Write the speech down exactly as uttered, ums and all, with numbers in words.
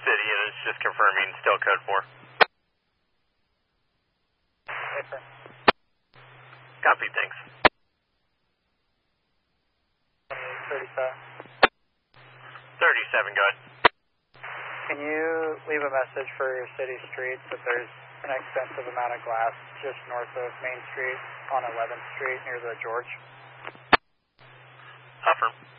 City, and it's just confirming still code four. Paper. Copy, thanks. thirty-seven. thirty-seven, go ahead. Can you leave a message for your city streets that there's an extensive amount of glass just north of Main Street on eleventh Street near the George? Affirm.